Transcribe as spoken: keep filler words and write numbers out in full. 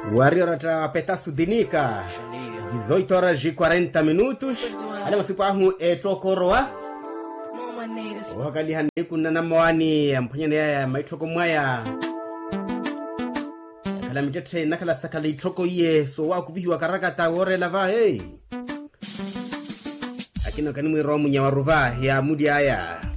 Wariorata petasu dinika dezoito horas e quarenta minutos. Ale masipahu e trokoroa wakali hande kuna namwani mponyane ya maitroko mwaya kala mitete nakala sakala itroko ye so wakuviwa karakata wore lava hey akino kanimwe romu nyawaruva ya mudi haya